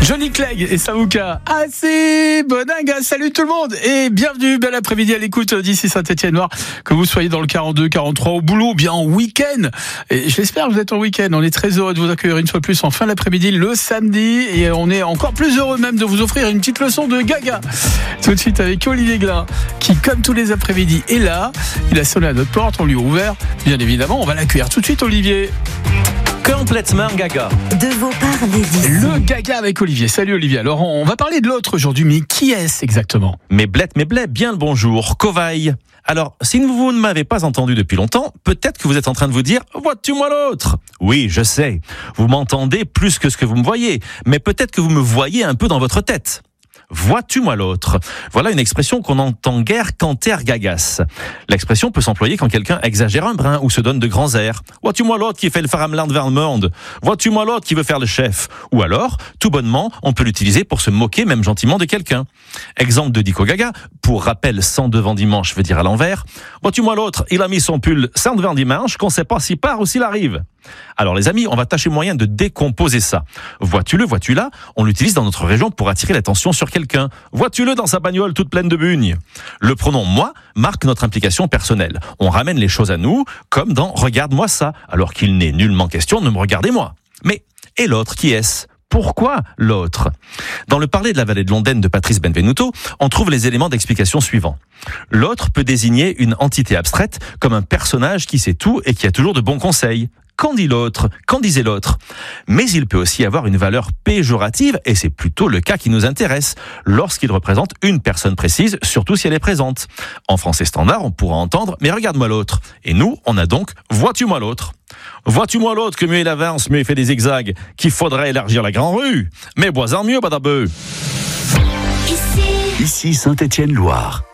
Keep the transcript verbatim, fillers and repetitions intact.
Johnny Clegg et Samouka. Ah, c'est Boninga. Salut tout le monde et bienvenue. Bel après-midi à l'écoute d'ici Saint-Étienne-Noir. Que vous soyez dans le quarante-deux, quarante-trois au boulot, bien en week-end. Et j'espère que vous êtes en week-end. On est très heureux de vous accueillir une fois de plus en fin d'après-midi, le samedi. Et on est encore plus heureux même de vous offrir une petite leçon de Gaga. Tout de suite avec Olivier Glin, qui, comme tous les après-midi, est là. Il a sonné à notre porte, on lui a ouvert. Bien évidemment, on va l'accueillir tout de suite, Olivier. Complètement gaga. De vos parler d'ici. Le gaga avec Olivier. Salut Olivier. Alors on va parler de l'autre aujourd'hui, mais qui est-ce exactement ? Mais blette, mais blette, bien le bonjour. Covaille. Alors, si vous ne m'avez pas entendu depuis longtemps, peut-être que vous êtes en train de vous dire « Vois-tu moi l'autre ?» Oui, je sais. Vous m'entendez plus que ce que vous me voyez, mais peut-être que vous me voyez un peu dans votre tête. Vois-tu moi l'autre ? Voilà une expression qu'on entend guère qu'en terre gagasse. L'expression peut s'employer quand quelqu'un exagère un brin ou se donne de grands airs. Vois-tu moi l'autre qui fait le Farameland vers le monde ? Vois-tu moi l'autre qui veut faire le chef ? Ou alors, tout bonnement, on peut l'utiliser pour se moquer même gentiment de quelqu'un. Exemple de Dico Gaga, pour rappel sans devant dimanche veut dire à l'envers. Vois-tu moi l'autre, il a mis son pull sans devant dimanche qu'on sait pas s'il part ou s'il arrive. Alors les amis, on va tâcher moyen de décomposer ça. Vois-tu-le, vois-tu là, on l'utilise dans notre région pour attirer l'attention sur quelqu'un. Vois-tu-le dans sa bagnole toute pleine de bugnes. Le pronom moi marque notre implication personnelle. On ramène les choses à nous, comme dans regarde-moi ça, alors qu'il n'est nullement question de me regarder moi. Mais, et l'autre, qui est-ce ? Pourquoi l'autre ? Dans le Parler de la vallée de l'Ondaine de Patrice Benvenuto, on trouve les éléments d'explication suivants. L'autre peut désigner une entité abstraite comme un personnage qui sait tout et qui a toujours de bons conseils. Qu'en dit l'autre ? Qu'en disait l'autre ? Mais il peut aussi avoir une valeur péjorative, et c'est plutôt le cas qui nous intéresse, lorsqu'il représente une personne précise, surtout si elle est présente. En français standard, on pourra entendre « mais regarde-moi l'autre ». Et nous, on a donc « vois-tu-moi l'autre ». Vois-tu-moi l'autre que mieux il avance, mieux il fait des zigzags, qu'il faudrait élargir la grande rue. Mais bois-en mieux, badabeu. Ici, Ici Saint-Étienne-Loire.